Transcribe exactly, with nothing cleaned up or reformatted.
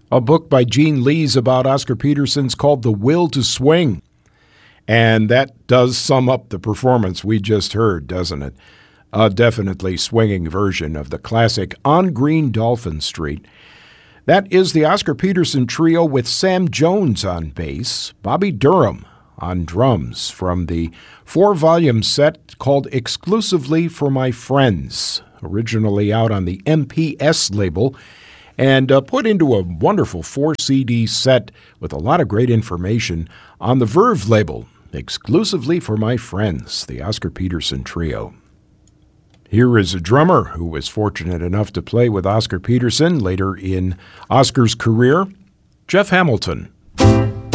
A book by Gene Lees about Oscar Peterson's called The Will to Swing. And that does sum up the performance we just heard, doesn't it? A definitely swinging version of the classic On Green Dolphin Street. That is the Oscar Peterson Trio with Sam Jones on bass, Bobby Durham on drums, from the four-volume set called Exclusively for My Friends, originally out on the M P S label, and uh, put into a wonderful four-C D set with a lot of great information on the Verve label, Exclusively for My Friends, the Oscar Peterson Trio. Here is a drummer who was fortunate enough to play with Oscar Peterson later in Oscar's career, Jeff Hamilton.